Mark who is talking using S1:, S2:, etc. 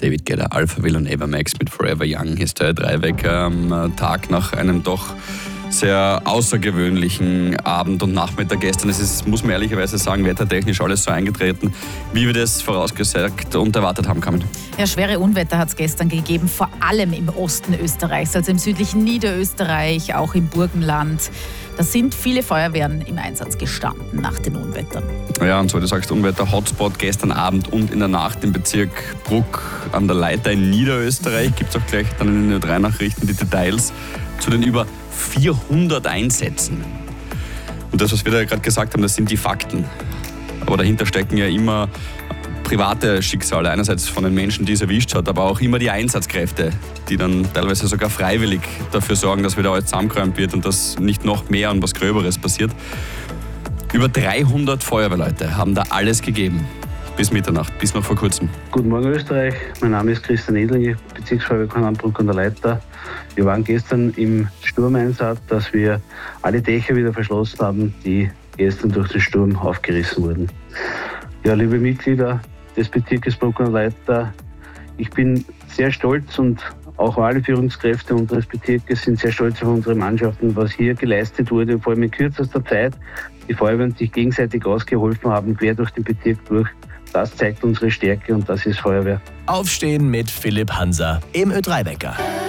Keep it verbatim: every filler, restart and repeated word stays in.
S1: David Guetta, Alpha Will und Ava Max mit Forever Young. Hier ist der Dreiwecker am Tag nach einem doch sehr außergewöhnlichen Abend und Nachmittag gestern. Es ist, muss man ehrlicherweise sagen, wettertechnisch alles so eingetreten, wie wir das vorausgesagt und erwartet haben, Carmen.
S2: Ja, schwere Unwetter hat es gestern gegeben, vor allem im Osten Österreichs, also im südlichen Niederösterreich, auch im Burgenland. Da sind viele Feuerwehren im Einsatz gestanden nach den Unwettern.
S1: Ja, und so, du sagst Unwetter, Hotspot gestern Abend und in der Nacht im Bezirk Bruck an der Leiter in Niederösterreich. Gibt es auch gleich dann in den drei Nachrichten die Details zu den über vierhundert Einsätzen. Und das, was wir da gerade gesagt haben, das sind die Fakten. Aber dahinter stecken ja immer private Schicksale, einerseits von den Menschen, die es erwischt hat, aber auch immer die Einsatzkräfte, die dann teilweise sogar freiwillig dafür sorgen, dass wieder alles zusammengeräumt wird und dass nicht noch mehr und was Gröberes passiert. Über dreihundert Feuerwehrleute haben da alles gegeben. Bis Mitternacht, bis noch vor kurzem.
S3: Guten Morgen Österreich, mein Name ist Christian Edling, Bezirksfeuerwehrkommandant Bruck an der Leiter. Wir waren gestern im Sturmeinsatz, dass wir alle Dächer wieder verschlossen haben, die gestern durch den Sturm aufgerissen wurden. Ja, liebe Mitglieder des Bezirkes Bruck an der Leiter, ich bin sehr stolz und auch alle Führungskräfte unseres Bezirkes sind sehr stolz auf unsere Mannschaften, was hier geleistet wurde, vor allem in kürzester Zeit. Die Feuerwehren sich gegenseitig ausgeholfen haben, quer durch den Bezirk durch. Das zeigt unsere Stärke und das ist Feuerwehr.
S4: Aufstehen mit Philipp Hanser im Ö drei Wecker.